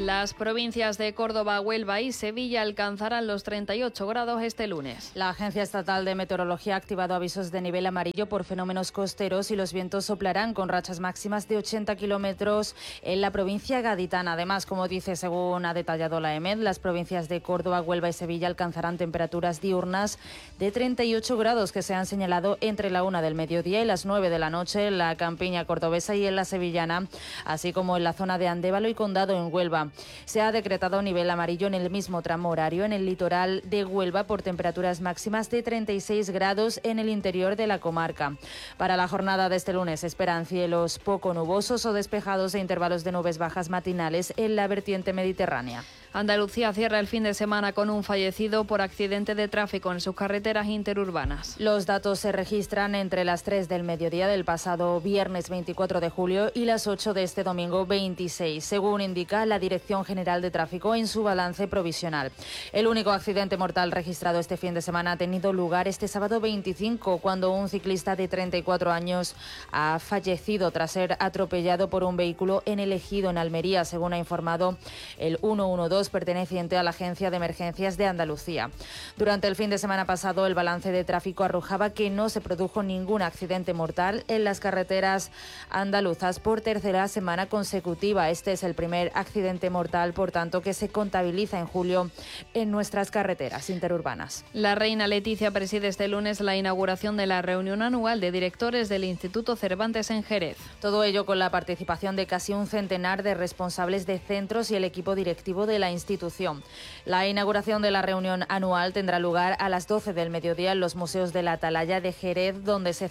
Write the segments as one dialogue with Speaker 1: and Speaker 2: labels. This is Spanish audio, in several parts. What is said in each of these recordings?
Speaker 1: Las provincias de Córdoba, Huelva y Sevilla alcanzarán los 38 grados este lunes.
Speaker 2: La Agencia Estatal de Meteorología ha activado avisos de nivel amarillo por fenómenos costeros y los vientos soplarán con rachas máximas de 80 kilómetros en la provincia gaditana. Además, como dice, según ha detallado la EMET, las provincias de Córdoba, Huelva y Sevilla alcanzarán temperaturas diurnas de 38 grados que se han señalado entre la 1 del mediodía y las 9 de la noche en la campiña cordobesa y en la sevillana, así como en la zona de Andévalo y Condado en Huelva. Se ha decretado nivel amarillo en el mismo tramo horario en el litoral de Huelva por temperaturas máximas de 36 grados en el interior de la comarca. Para la jornada de este lunes se esperan cielos poco nubosos o despejados e intervalos de nubes bajas matinales en la vertiente mediterránea.
Speaker 1: Andalucía cierra el fin de semana con un fallecido por accidente de tráfico en sus carreteras interurbanas.
Speaker 2: Los datos se registran entre las 3 del mediodía del pasado viernes 24 de julio y las 8 de este domingo 26, según indica la Dirección General de Tráfico en su balance provisional. El único accidente mortal registrado este fin de semana ha tenido lugar este sábado 25, cuando un ciclista de 34 años ha fallecido tras ser atropellado por un vehículo en el Ejido, en Almería, según ha informado el 112 perteneciente a la Agencia de Emergencias de Andalucía. Durante el fin de semana pasado, el balance de tráfico arrojaba que no se produjo ningún accidente mortal en las carreteras andaluzas por tercera semana consecutiva. Este es el primer accidente mortal, por tanto, que se contabiliza en julio en nuestras carreteras interurbanas.
Speaker 1: La reina Leticia preside este lunes la inauguración de la reunión anual de directores del Instituto Cervantes en Jerez.
Speaker 2: Todo ello con la participación de casi un centenar de responsables de centros y el equipo directivo de la institución. La inauguración de la reunión anual tendrá lugar a las 12 del mediodía en los museos de la Atalaya de Jerez, donde se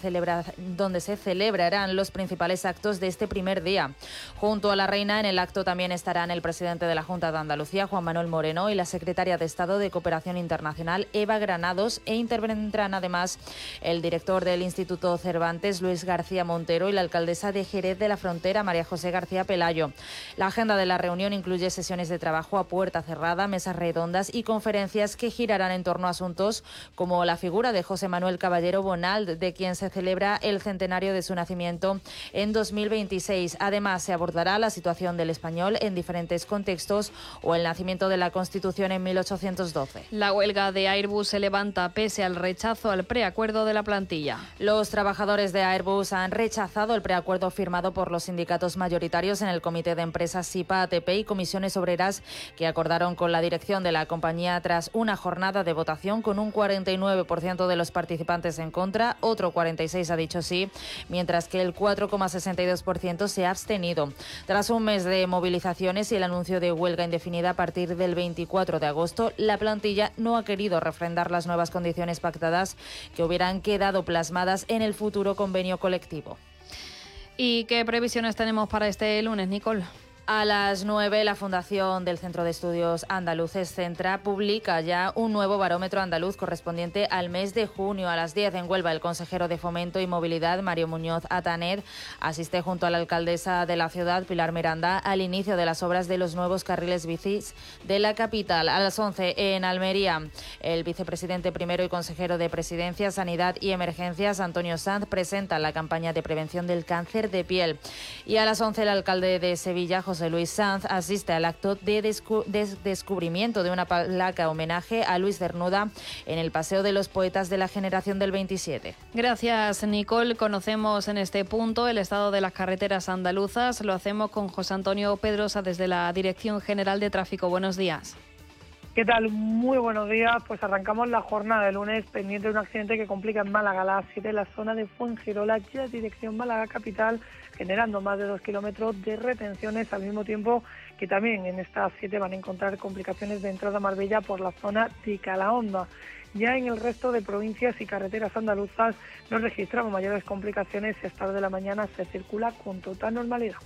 Speaker 2: celebrarán los principales actos de este primer día. Junto a la reina, en el acto también estarán el presidente de la Junta de Andalucía, Juan Manuel Moreno, y la secretaria de Estado de Cooperación Internacional, Eva Granados, e intervendrán además el director del Instituto Cervantes, Luis García Montero, y la alcaldesa de Jerez de la Frontera, María José García Pelayo. La agenda de la reunión incluye sesiones de trabajo a puerta cerrada, mesas redondas y conferencias que girarán en torno a asuntos como la figura de José Manuel Caballero Bonald, de quien se celebra el centenario de su nacimiento en 2026. Además, se abordará la situación del español en diferentes contextos o el nacimiento de la Constitución en 1812.
Speaker 1: La huelga de Airbus se levanta pese al rechazo al preacuerdo de la plantilla.
Speaker 2: Los trabajadores de Airbus han rechazado el preacuerdo firmado por los sindicatos mayoritarios en el Comité de Empresas SIPA, ATP y Comisiones Obreras, que acordaron con la dirección de la compañía tras una jornada de votación con un 49% de los participantes en contra, otro 46% ha dicho sí, mientras que el 4,62% se ha abstenido. Tras un mes de movilizaciones y el anuncio de huelga indefinida a partir del 24 de agosto, la plantilla no ha querido refrendar las nuevas condiciones pactadas que hubieran quedado plasmadas en el futuro convenio colectivo.
Speaker 1: ¿Y qué previsiones tenemos para este lunes, Nicole?
Speaker 2: A las 9, la Fundación del Centro de Estudios Andaluces Centra publica ya un nuevo barómetro andaluz correspondiente al mes de junio. A las 10 en Huelva, el consejero de Fomento y Movilidad, Mario Muñoz Atanet, asiste junto a la alcaldesa de la ciudad, Pilar Miranda, al inicio de las obras de los nuevos carriles bicis de la capital. A las 11 en Almería, el vicepresidente primero y consejero de Presidencia, Sanidad y Emergencias, Antonio Sanz, presenta la campaña de prevención del cáncer de piel. Y a las 11 el alcalde de Sevilla, José Luis Sanz, asiste al acto de descubrimiento de una placa homenaje a Luis Cernuda en el Paseo de los Poetas de la Generación del 27.
Speaker 1: Gracias, Nicole. Conocemos en este punto el estado de las carreteras andaluzas. Lo hacemos con José Antonio Pedrosa desde la Dirección General de Tráfico. Buenos días.
Speaker 3: ¿Qué tal? Muy buenos días. Pues arrancamos la jornada de lunes pendiente de un accidente que complica en Málaga a las 7 en la zona de Fuengirola, ya dirección Málaga capital, generando más de 2 kilómetros de retenciones, al mismo tiempo que también en estas 7 van a encontrar complicaciones de entrada a Marbella por la zona de Calahonda. Ya en el resto de provincias y carreteras andaluzas no registramos mayores complicaciones y hasta de la mañana se circula con total normalidad.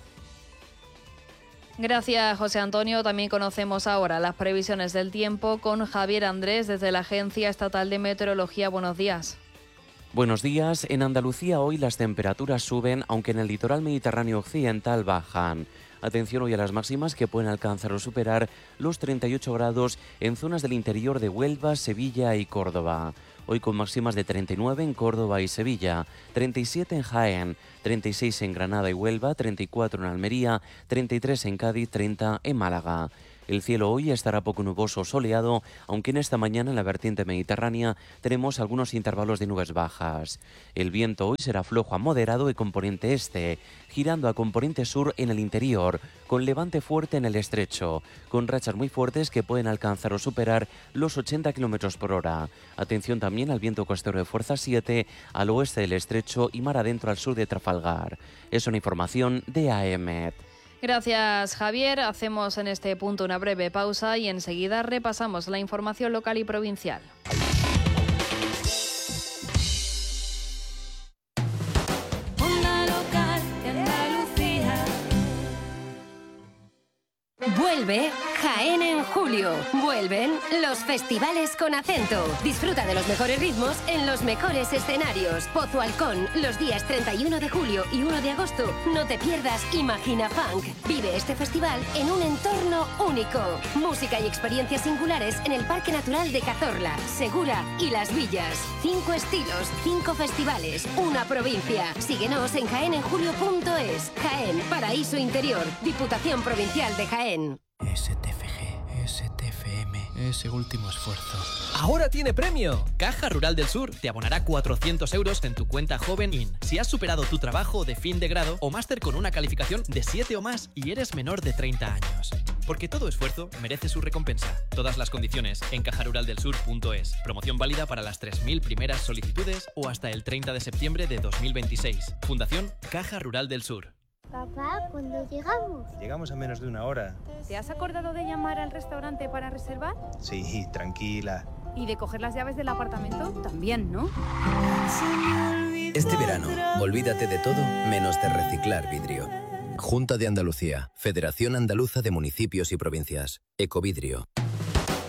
Speaker 1: Gracias, José Antonio. También conocemos ahora las previsiones del tiempo con Javier Andrés desde la Agencia Estatal de Meteorología. Buenos días.
Speaker 4: Buenos días. En Andalucía hoy las temperaturas suben, aunque en el litoral mediterráneo occidental bajan. Atención hoy a las máximas que pueden alcanzar o superar los 38 grados en zonas del interior de Huelva, Sevilla y Córdoba. hoy con máximas de 39 en Córdoba y Sevilla, 37 en Jaén, 36 en Granada y Huelva, 34 en Almería, 33 en Cádiz, 30 en Málaga. El cielo hoy estará poco nuboso o soleado, aunque en esta mañana en la vertiente mediterránea tenemos algunos intervalos de nubes bajas. El viento hoy será flojo a moderado de componente este, girando a componente sur en el interior, con levante fuerte en el estrecho, con rachas muy fuertes que pueden alcanzar o superar los 80 km por hora. Atención también al viento costero de fuerza 7 al oeste del estrecho y mar adentro al sur de Trafalgar. Es una información de AEMET.
Speaker 1: Gracias, Javier. Hacemos en este punto una breve pausa y enseguida repasamos la información local y provincial.
Speaker 5: Onda Local de Andalucía. Vuelve Jaén en julio. Vuelven los festivales con acento. Disfruta de los mejores ritmos en los mejores escenarios. Pozo Halcón, los días 31 de julio y 1 de agosto. No te pierdas Imagina Funk. Vive este festival en un entorno único. Música y experiencias singulares en el Parque Natural de Cazorla, Segura y Las Villas. 5 estilos, 5 festivales, una provincia. Síguenos en jaenenjulio.es. Jaén, paraíso interior. Diputación Provincial de Jaén.
Speaker 6: STFG, STFM, ese último esfuerzo.
Speaker 7: ¡Ahora tiene premio! Caja Rural del Sur te abonará 400 euros en tu cuenta Joven IN si has superado tu trabajo de fin de grado o máster con una calificación de 7 o más y eres menor de 30 años. Porque todo esfuerzo merece su recompensa. Todas las condiciones en cajaruraldelsur.es. Promoción válida para las 3.000 primeras solicitudes o hasta el 30 de septiembre de 2026. Fundación Caja Rural del Sur.
Speaker 8: Papá, ¿cuándo llegamos?
Speaker 9: Llegamos a menos de una hora.
Speaker 10: ¿Te has acordado de llamar al restaurante para reservar?
Speaker 9: Sí, tranquila.
Speaker 10: ¿Y de coger las llaves del apartamento? También, ¿no?
Speaker 11: Este verano, olvídate de todo menos de reciclar vidrio. Junta de Andalucía, Federación Andaluza de Municipios y Provincias, Ecovidrio.